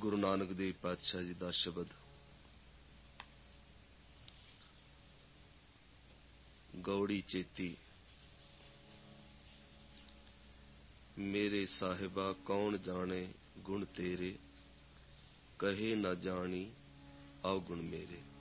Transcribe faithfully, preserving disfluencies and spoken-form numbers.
ਗੁਰੂ ਨਾਨਕ ਦੇਵ ਪਾਤਸ਼ਾਹ ਜੀ ਦਾ ਸ਼ਬਦ। ਗੌੜੀ ਚੇਤੀ ਮੇਰੇ ਸਾਹਿਬਾ ਕੌਣ ਜਾਣੇ ਗੁਣ ਤੇਰੇ, ਕਹੇ ਨਾ ਜਾਣੀ ਅਵਗੁਣ ਮੇਰੇ।